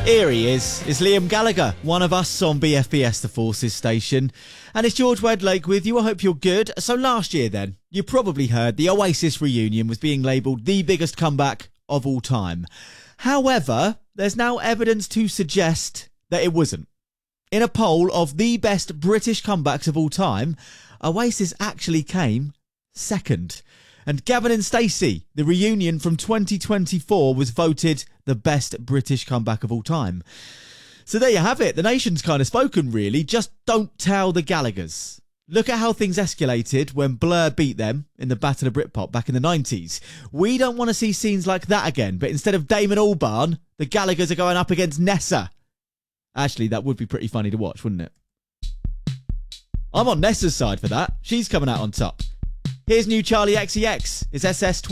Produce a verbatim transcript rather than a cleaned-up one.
Here he is. It's Liam Gallagher, one of us on B F B S The Forces station. And it's George Wedlake with you. I hope you're good. So last year then, you probably heard the Oasis reunion was being labelled the biggest comeback of all time. However, there's now evidence to suggest that it wasn't. In a poll of the best British comebacks of all time, Oasis actually came second. And Gavin and Stacey, the reunion from twenty twenty-four, was voted the best British comeback of all time. So there you have it. The nation's kind of spoken, really. Just don't tell the Gallaghers. Look at how things escalated when Blur beat them in the Battle of Britpop back in the nineties. We don't want to see scenes like that again, but instead of Damon Albarn, the Gallaghers are going up against Nessa. Actually, that would be pretty funny to watch, wouldn't it? I'm on Nessa's side for that. She's coming out on top. Here's new Charlie X C X. It's S S